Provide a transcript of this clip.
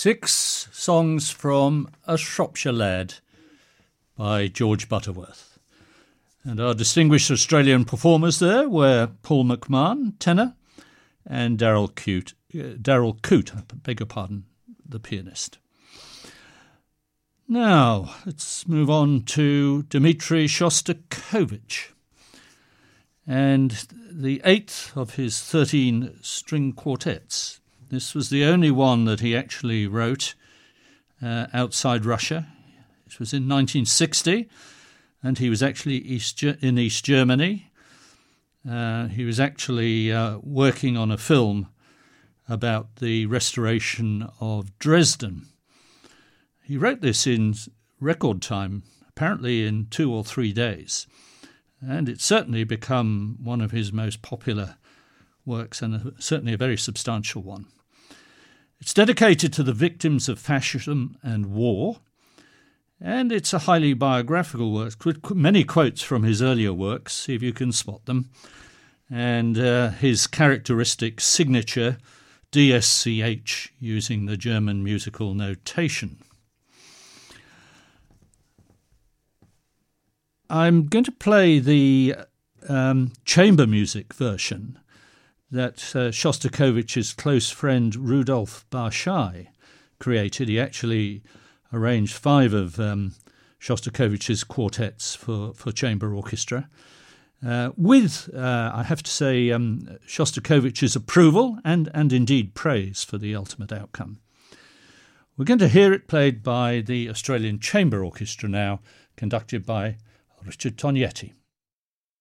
6 songs from A Shropshire Lad by George Butterworth. And our distinguished Australian performers there were Paul McMahon, tenor, and Darryl Coote, the pianist. Now, let's move on to Dmitri Shostakovich and the 8th of his 13 string quartets. This was the only one that he actually wrote outside Russia. It was in 1960, and he was actually in East Germany. He was actually working on a film about the restoration of Dresden. He wrote this in record time, apparently in 2 or 3 days, and it's certainly become one of his most popular works, and certainly a very substantial one. It's dedicated to the victims of fascism and war, and it's a highly biographical work, with many quotes from his earlier works, see if you can spot them, and his characteristic signature DSCH using the German musical notation. I'm going to play the chamber music version that Shostakovich's close friend Rudolf Barshai created. He actually arranged 5 of Shostakovich's quartets for chamber orchestra, with, I have to say, Shostakovich's approval and indeed praise for the ultimate outcome. We're going to hear it played by the Australian Chamber Orchestra now, conducted by Richard Tognetti.